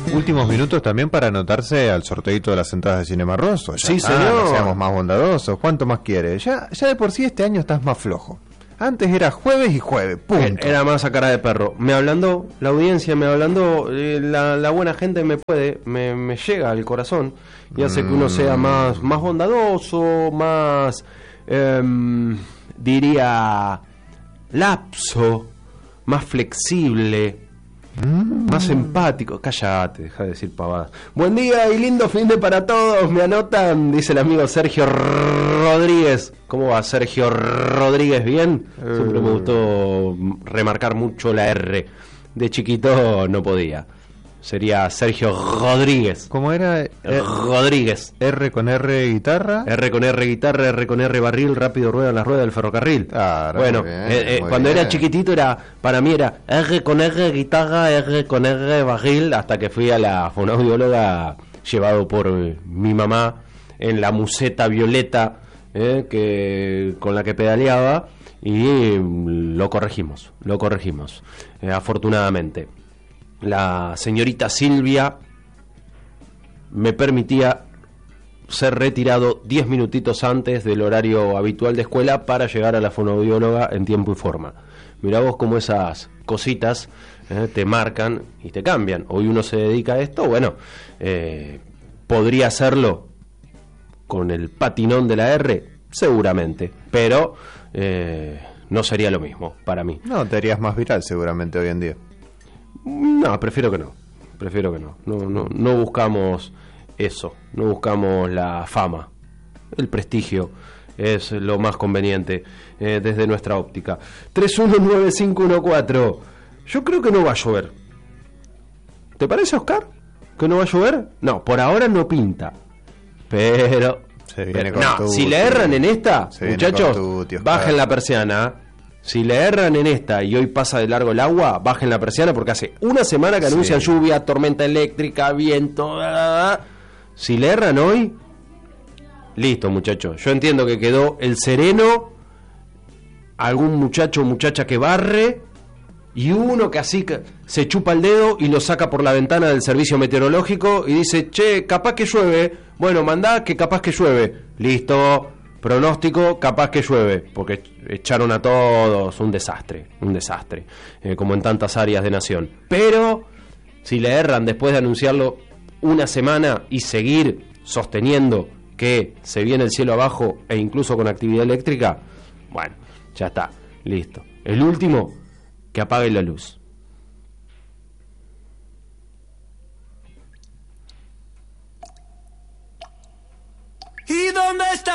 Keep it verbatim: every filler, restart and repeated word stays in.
últimos minutos también para anotarse al sorteito de las entradas de Cinema Rosso. Ya sí, está, señor. no seamos más bondadosos. ¿Cuánto más quieres? Ya, ya de por sí este año estás más flojo. Antes era jueves y jueves, punto. Era más a cara de perro. Me hablando, la audiencia me hablando, eh, la, la buena gente me puede, me, me llega al corazón y hace mm. que uno sea más, más bondadoso, más, eh, diría, lapso, más flexible. Mm. Más empático. Cállate, deja de decir pavadas. Buen día y lindo fin de para todos. Me anotan, dice el amigo Sergio Rodríguez. ¿Cómo va Sergio Rodríguez? ¿Bien? Uh. Siempre me gustó remarcar mucho la R. De chiquito no podía. Sería Sergio Rodríguez. ¿Cómo era? Eh, Rodríguez. R con R guitarra. R con R guitarra, R con R barril, rápido ruedan las ruedas del ferrocarril. Claro, bueno, bien, eh, eh, cuando bien. era chiquitito era, para mí era R con R guitarra, R con R barril, hasta que fui a la fonoaudióloga llevado por eh, mi mamá en la museta violeta eh, que con la que pedaleaba y eh, lo corregimos, lo corregimos, eh, afortunadamente. La señorita Silvia me permitía ser retirado diez minutitos antes del horario habitual de escuela para llegar a la fonoaudióloga en tiempo y forma. Mirá vos cómo esas cositas eh, te marcan y te cambian. Hoy uno se dedica a esto, bueno, eh, podría hacerlo con el patinón de la R, seguramente, pero eh, no sería lo mismo para mí. No, te harías más viral seguramente hoy en día. No, prefiero que no. Prefiero que no. No, no, no buscamos eso. No buscamos la fama. El prestigio es lo más conveniente eh, desde nuestra óptica. tres uno nueve cinco uno cuatro. Yo creo que no va a llover. ¿Te parece, Oscar? ¿Que no va a llover? No, por ahora no pinta. Pero... Se viene pero con no, tu, si le erran en esta, se muchachos, tu, tío, bajen la persiana. Si le erran en esta y hoy pasa de largo el agua, bajen la persiana porque hace una semana que anuncian sí. lluvia, tormenta eléctrica, viento. Bla, bla, bla. Si le erran hoy, listo, muchachos. Yo entiendo que quedó el sereno, algún muchacho o muchacha que barre y uno que así que se chupa el dedo y lo saca por la ventana del servicio meteorológico y dice, che, capaz que llueve. Bueno, mandá que capaz que llueve. Listo. Pronóstico, capaz que llueve, porque echaron a todos un desastre, un desastre, eh, como en tantas áreas de nación. Pero, si le erran después de anunciarlo una semana y seguir sosteniendo que se viene el cielo abajo e incluso con actividad eléctrica, bueno, ya está, listo. El último, que apague la luz. ¿Y dónde está?